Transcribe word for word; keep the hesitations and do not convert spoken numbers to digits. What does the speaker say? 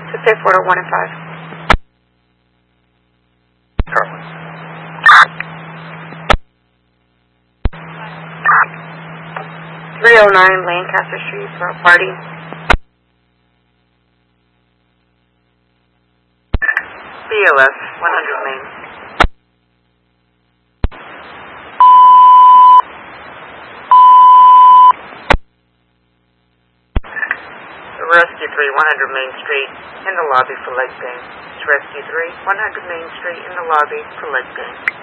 to say four oh one and five. Carlin. three oh nine Lancaster Street for a party. B L S, one hundred Main. Rescue three, one hundred Main Street, in the lobby for leg pain. It's Rescue three, one hundred Main Street, in the lobby for leg pain.